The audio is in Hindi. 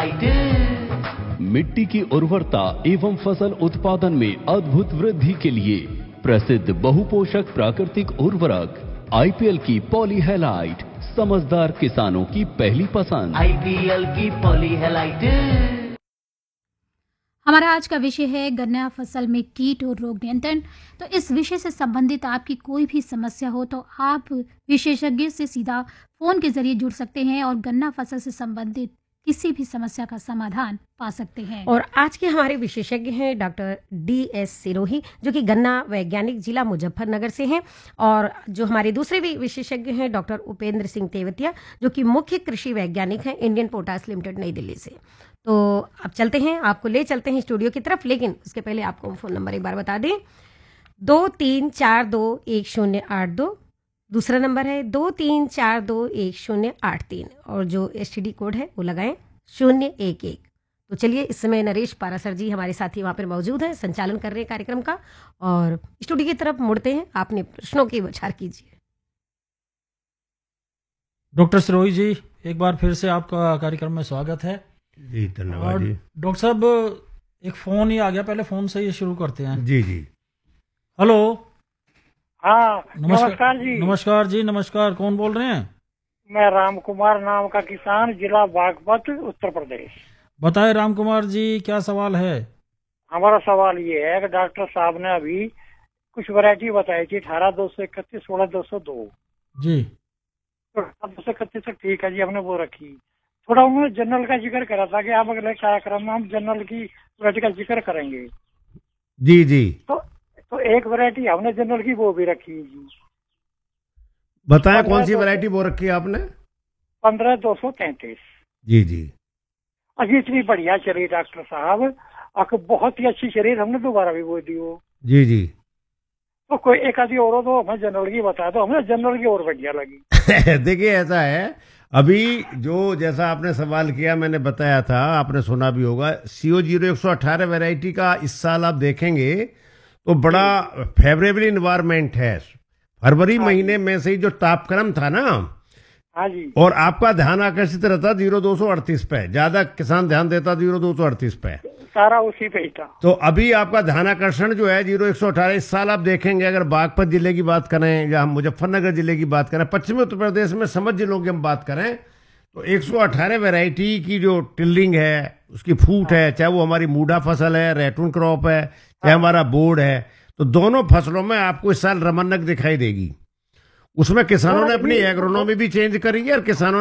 हाइलाइट। मिट्टी की उर्वरता एवं फसल उत्पादन में अद्भुत वृद्धि के लिए प्रसिद्ध बहुपोषक प्राकृतिक उर्वरक आईपीएल की पॉली हैलाइट समझदार किसानों की पहली पसंद। आईपीएल की पॉली हैलाइट। हमारा आज का विषय है गन्ना फसल में कीट और रोग नियंत्रण। तो इस विषय से संबंधित आपकी कोई भी समस्या हो तो आप विशेषज्ञ से सीधा फोन के जरिए जुड़ सकते हैं और गन्ना फसल से संबंधित किसी भी समस्या का समाधान पा सकते हैं। और आज के हमारे विशेषज्ञ हैं डॉक्टर DS सिरोही, जो कि गन्ना वैज्ञानिक जिला मुजफ्फरनगर से हैं। और जो हमारे दूसरे भी विशेषज्ञ हैं डॉक्टर उपेंद्र सिंह तेवतिया, जो कि मुख्य कृषि वैज्ञानिक हैं इंडियन पोटास लिमिटेड नई दिल्ली से। तो अब चलते हैं, आपको ले चलते हैं स्टूडियो की तरफ, लेकिन उसके पहले आपको हम फोन नंबर एक बार बता दें। 23421082। दूसरा नंबर है 23421083 और जो STD कोड है वो लगाएं 011। तो चलिए, इस समय नरेश पारासर जी हमारे साथी वहां पर मौजूद हैं, संचालन कर रहे हैं कार्यक्रम का, और स्टूडियो की तरफ मुड़ते हैं। आपने प्रश्नों की विचार कीजिए। डॉक्टर सिरोही जी, एक बार फिर से आपका कार्यक्रम में स्वागत है। जी धन्यवाद जी। डॉक्टर साहब, एक फोन ही आ गया, पहले फोन से ही शुरू करते हैं। जी जी। हेलो। हाँ, नमस्कार जी। नमस्कार जी, नमस्कार। कौन बोल रहे हैं? मैं राम कुमार नाम का किसान, जिला बागपत, उत्तर प्रदेश। बताए राम कुमार जी, क्या सवाल है? हमारा सवाल ये है कि डॉक्टर साहब ने अभी कुछ वैरायटी बताई थी, 18-231, 16-202 जी। तो 18-231 तक ठीक है जी, हमने वो रखी। थोड़ा उन्होंने जनरल का जिक्र करा था कि आप अगले कार्यक्रम में हम जनरल की वैरायटी का जिक्र करेंगे। जी जी। तो एक वैरायटी हमने जनरल की वो भी रखी जी। बताएं कौन सी वैरायटी वो रखी है आपने? 15-233। जी जी। अजी इतनी बढ़िया चली डॉक्टर साहब, बहुत ही अच्छी शरीर, हमने दोबारा भी वो दी हो। जी जी। तो कोई एक आधी और तो हमें जनरल की बता दो, हमें जनरल की और बढ़िया लगी। देखिए ऐसा है, अभी जो जैसा आपने सवाल किया मैंने बताया था, आपने सुना भी होगा, CO0118 वैरायटी का इस साल आप देखेंगे तो बड़ा फेवरेबल इन्वायरमेंट है। फरवरी महीने में से ही जो तापक्रम था ना, हाँ जी, और आपका ध्यान आकर्षित रहता 0238 पे, ज्यादा किसान ध्यान देता 0238 पे, सारा उसी पे ही था। तो अभी आपका ध्यानाकर्षण जो है 0118 इस साल आप देखेंगे, अगर बागपत जिले की बात करें या हम मुजफ्फरनगर जिले की बात करें, पश्चिमी उत्तर प्रदेश में समझ जिलों की हम बात करें, तो 118 वैरायटी की जो टिल्लिंग है, उसकी फूट है, चाहे वो हमारी मूढ़ा फसल है, रैटून क्रॉप है, चाहे हमारा बोर्ड है, तो दोनों फसलों में आपको इस साल रमन्नक दिखाई देगी। उसमें किसानों ने अपनी एग्रोनॉमी भी चेंज करी है और किसानों